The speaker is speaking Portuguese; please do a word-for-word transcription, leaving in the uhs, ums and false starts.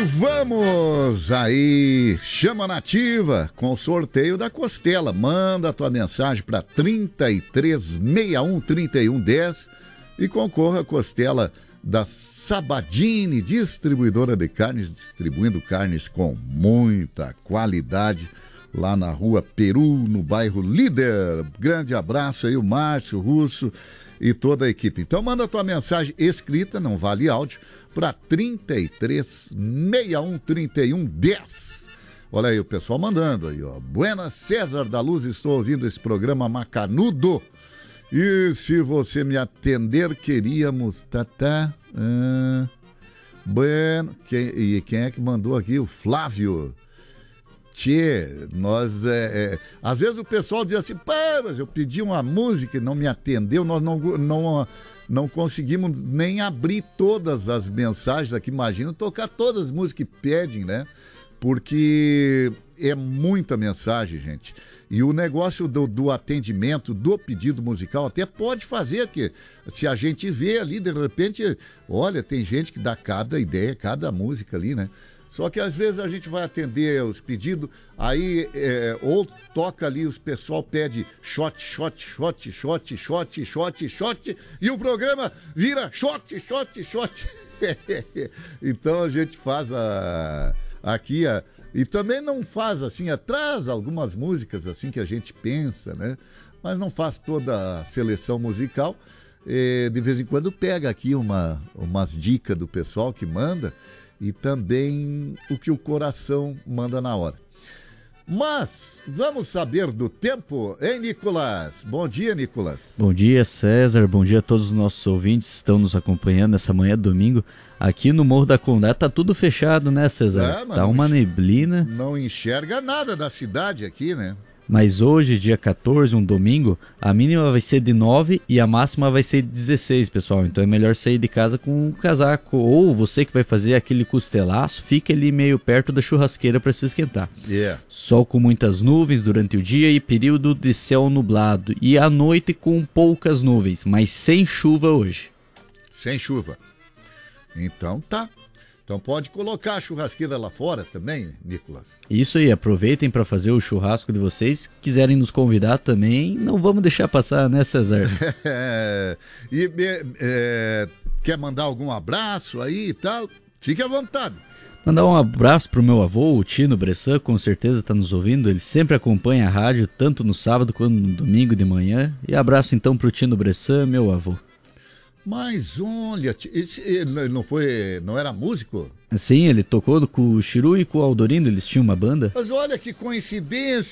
vamos aí, chama nativa com o sorteio da costela. Manda a tua mensagem para trinta e três, sessenta e um, trinta e um, dez e concorra a costela da Sabadini, distribuidora de carnes, distribuindo carnes com muita qualidade lá na Rua Peru, no bairro Líder. Grande abraço aí, o Márcio, o Russo e toda a equipe. Então manda a tua mensagem escrita, não vale áudio, para trinta e três, sessenta e um, trinta e um, dez. Olha aí o pessoal mandando aí, ó. Buena César da Luz, estou ouvindo esse programa macanudo. E se você me atender, queríamos... Tá, tá, ah, bueno, quem, e quem é que mandou aqui? O Flávio. Tchê, nós... É, é, às vezes o pessoal diz assim, pá, mas eu pedi uma música e não me atendeu, nós não... não Não conseguimos nem abrir todas as mensagens aqui. Imagina tocar todas as músicas que pedem, né? Porque é muita mensagem, gente. E o negócio do, do atendimento, do pedido musical, até pode fazer que, se a gente vê ali, de repente, olha, tem gente que dá cada ideia, cada música ali, né? Só que às vezes a gente vai atender os pedidos, aí é, ou toca ali, os pessoal pede shot, shot, shot, shot, shot, shot, shot, e o programa vira shot, shot, shot. Então a gente faz a, aqui, a, e também não faz assim, atrás algumas músicas assim que a gente pensa, né? Mas não faz toda a seleção musical. E de vez em quando pega aqui uma, umas dicas do pessoal que manda, e também o que o coração manda na hora. Mas vamos saber do tempo, hein, Nicolas? Bom dia, Nicolas. Bom dia, César. Bom dia a todos os nossos ouvintes que estão nos acompanhando nessa manhã domingo. Aqui no Morro da Condá tá tudo fechado, né, César? É, tá uma neblina. Não enxerga nada da cidade aqui, né? Mas hoje, dia quatorze, um domingo, a mínima vai ser de nove e a máxima vai ser de dezesseis, pessoal. Então é melhor sair de casa com um casaco. Ou você que vai fazer aquele costelaço, fique ali meio perto da churrasqueira para se esquentar. Yeah. Sol com muitas nuvens durante o dia e período de céu nublado. E à noite com poucas nuvens, mas sem chuva hoje. Sem chuva. Então tá. Então pode colocar a churrasqueira lá fora também, Nicolas. Isso aí, aproveitem para fazer o churrasco de vocês. Quiserem nos convidar também, não vamos deixar passar, né, César? É, e é, quer mandar algum abraço aí e tal? Fique à vontade. Mandar um abraço pro meu avô, o Tino Bressan, com certeza está nos ouvindo. Ele sempre acompanha a rádio, tanto no sábado quanto no domingo de manhã. E abraço então pro Tino Bressan, meu avô. Mas olha, ele não foi, não era músico? Sim, ele tocou com o Chiru e com o Aldorino, eles tinham uma banda. Mas olha que coincidência.